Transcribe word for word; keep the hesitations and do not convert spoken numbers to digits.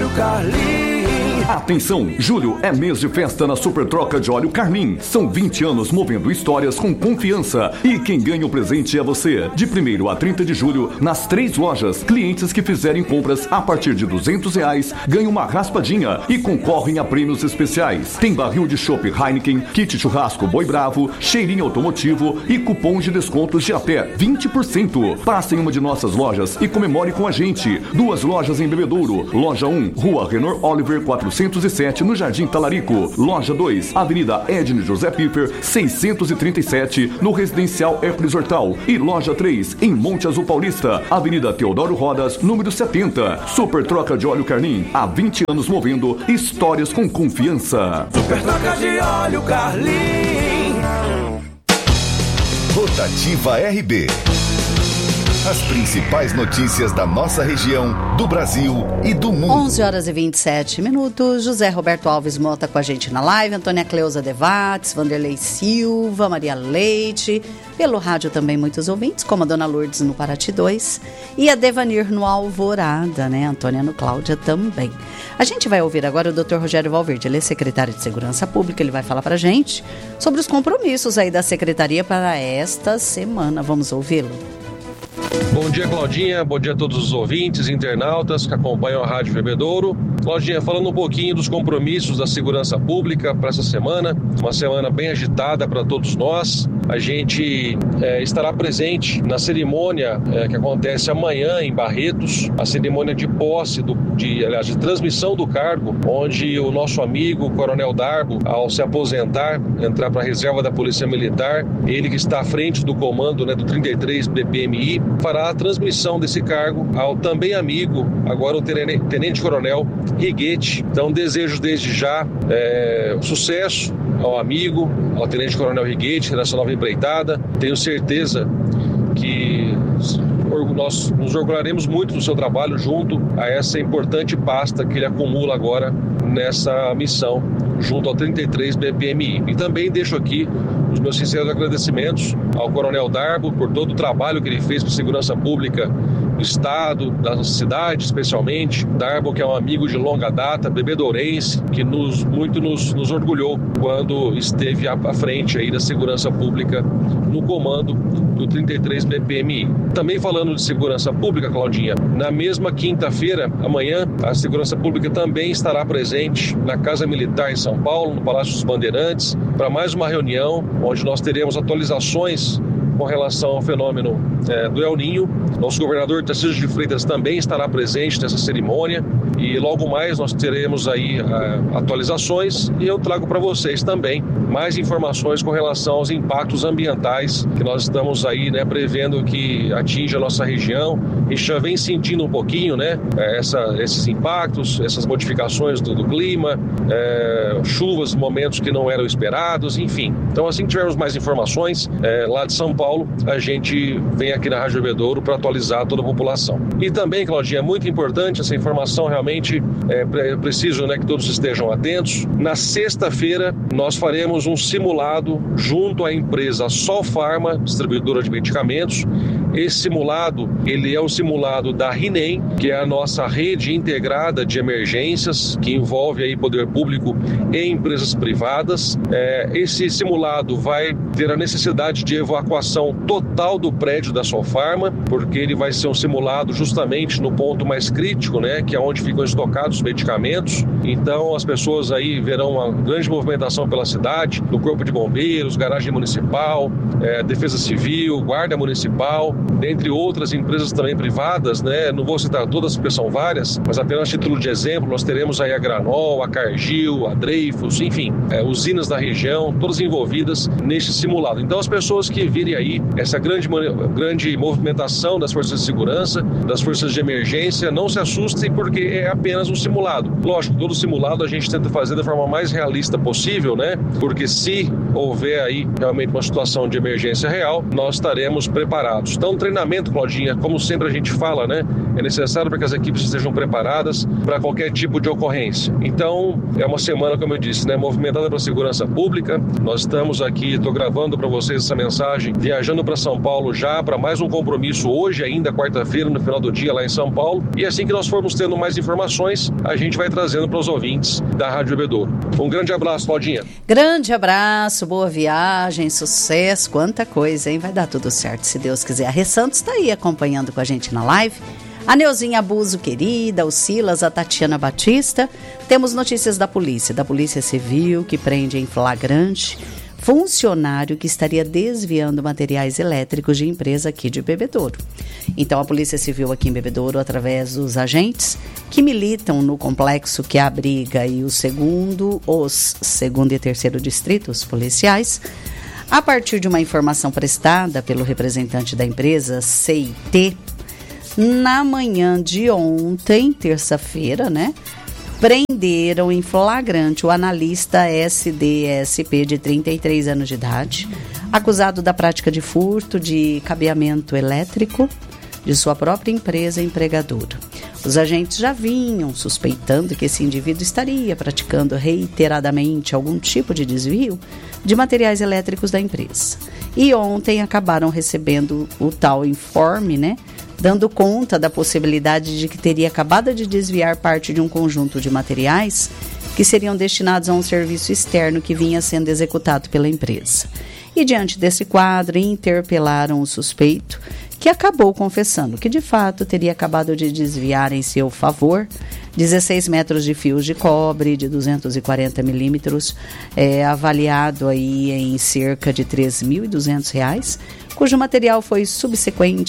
óleo Carlim. Atenção, julho é mês de festa na Super Troca de Óleo Carlim. São vinte anos movendo histórias com confiança. E quem ganha o presente é você. De primeiro a trinta de julho, nas três lojas, clientes que fizerem compras a partir de duzentos reais ganham uma raspadinha e concorrem a prêmios especiais. Tem barril de chopp Heineken, kit churrasco Boi Bravo, cheirinho automotivo e cupons de descontos de até vinte por cento. Passe em uma de nossas lojas e comemore com a gente. Duas lojas em Bebedouro. Loja um, Rua Renor Oliver quatrocentos e sete, no Jardim Talarico. Loja dois, Avenida Edne José Piffer, seiscentos e trinta e sete, no Residencial Hércules Hortal. E Loja três, em Monte Azul Paulista, Avenida Teodoro Rodas, número setenta. Super Troca de Óleo Carlim, há vinte anos movendo histórias com confiança. Super Troca de Óleo Carlim. Rotativa R B. As principais notícias da nossa região, do Brasil e do mundo. onze horas e vinte e sete minutos. José Roberto Alves Mota com a gente na live. Antônia Cleusa Devates, Vanderlei Silva, Maria Leite. Pelo rádio também muitos ouvintes, como a Dona Lourdes no Paraty dois. E a Devanir no Alvorada, né? Antônia no Cláudia também. A gente vai ouvir agora o doutor Rogério Valverde. Ele é secretário de Segurança Pública. Ele vai falar pra gente sobre os compromissos aí da Secretaria para esta semana. Vamos ouvi-lo? Bom dia, Claudinha. Bom dia a todos os ouvintes, internautas que acompanham a Rádio Bebedouro. Claudinha, falando um pouquinho dos compromissos da segurança pública para essa semana, uma semana bem agitada para todos nós. A gente é, estará presente na cerimônia é, que acontece amanhã em Barretos, a cerimônia de posse, do, de, aliás, de transmissão do cargo, onde o nosso amigo, o Coronel Darbo, ao se aposentar, entrar para a reserva da Polícia Militar, ele que está à frente do comando, né, do trinta e três B P M I, fará a transmissão desse cargo ao também amigo, agora o Tenente Coronel Riguete. Então desejo desde já é, sucesso ao amigo, ao Tenente Coronel Riguete, nessa nova empreitada. Tenho certeza que nós nos orgulharemos muito do seu trabalho junto a essa importante pasta que ele acumula agora nessa missão junto ao trinta e três B P M I. E também deixo aqui os meus sinceros agradecimentos ao Coronel Darbo por todo o trabalho que ele fez para a segurança pública do Estado, da cidade especialmente. Darbo, que é um amigo de longa data, bebedourense, que nos, muito nos, nos orgulhou quando esteve à, à frente aí da segurança pública no comando do trinta e três B P M I. Também falando de segurança pública, Claudinha, na mesma quinta-feira, amanhã, a segurança pública também estará presente na Casa Militar em São Paulo, no Palácio dos Bandeirantes, para mais uma reunião onde nós teremos atualizações com relação ao fenômeno é, do El Ninho. Nosso governador Tarcísio de Freitas também estará presente nessa cerimônia e logo mais nós teremos aí a, atualizações e eu trago para vocês também mais informações com relação aos impactos ambientais que nós estamos aí, né, prevendo que atinja a nossa região. A gente já vem sentindo um pouquinho, né, essa, esses impactos, essas modificações do, do clima, é, chuvas, momentos que não eram esperados, enfim. Então, assim que tivermos mais informações é, lá de São Paulo, a gente vem aqui na Rádio Bebedouro para atualizar toda a população. E também, Claudinha, é muito importante essa informação, realmente é preciso, né, que todos estejam atentos. Na sexta-feira, nós faremos um simulado junto à empresa Sol Pharma, distribuidora de medicamentos. Esse simulado, ele é um simulado da RINEM, que é a nossa rede integrada de emergências, que envolve aí poder público e empresas privadas. É, esse simulado vai ter a necessidade de evacuação total do prédio da Sol Pharma, porque ele vai ser um simulado justamente no ponto mais crítico, né, que é onde ficam estocados os medicamentos. Então as pessoas aí verão uma grande movimentação pela cidade, do Corpo de Bombeiros, garagem municipal, é, Defesa Civil, Guarda Municipal, dentre outras empresas também privadas, né? Não vou citar todas porque são várias, mas apenas a título de exemplo, nós teremos aí a Granol, a Cargill, a Dreyfus, enfim, é, usinas da região, todas envolvidas neste simulado. Então as pessoas que virem aí essa grande, grande movimentação das forças de segurança, das forças de emergência, não se assustem porque é apenas um simulado. Lógico, todo simulado a gente tenta fazer da forma mais realista possível, né? Porque se houver aí realmente uma situação de emergência real, nós estaremos preparados. Então, o treinamento, Claudinha, como sempre a gente fala, né? é necessário para que as equipes estejam preparadas para qualquer tipo de ocorrência. Então, é uma semana, como eu disse, né, movimentada para a segurança pública. Nós estamos aqui, estou gravando para vocês essa mensagem, viajando para São Paulo já para mais um compromisso hoje ainda, quarta-feira, no final do dia lá em São Paulo. E assim que nós formos tendo mais informações, a gente vai trazendo para os ouvintes da Rádio Bebedouro. Um grande abraço, Claudinha. Grande abraço, boa viagem, sucesso, quanta coisa, hein? Vai dar tudo certo, se Deus quiser. A Rê Santos está aí acompanhando com a gente na live. A Neuzinha Abuso querida, o Silas, a Tatiana Batista. Temos notícias da polícia, da Polícia Civil, que prende em flagrante funcionário que estaria desviando materiais elétricos de empresa aqui de Bebedouro. Então, a Polícia Civil aqui em Bebedouro, através dos agentes que militam no complexo que abriga aí o segundo, os segundo e terceiro distritos policiais, a partir de uma informação prestada pelo representante da empresa, C I T, na manhã de ontem, terça-feira, né? Prenderam em flagrante o analista S D S P de trinta e três anos de idade, acusado da prática de furto de cabeamento elétrico de sua própria empresa empregadora. Os agentes já vinham suspeitando que esse indivíduo estaria praticando reiteradamente algum tipo de desvio de materiais elétricos da empresa. E ontem acabaram recebendo o tal informe, né? Dando conta da possibilidade de que teria acabado de desviar parte de um conjunto de materiais que seriam destinados a um serviço externo que vinha sendo executado pela empresa. E diante desse quadro, interpelaram o suspeito, que acabou confessando que de fato teria acabado de desviar em seu favor dezesseis metros de fios de cobre de duzentos e quarenta milímetros, é, avaliado aí em cerca de três mil e duzentos reais, cujo material foi subsequentemente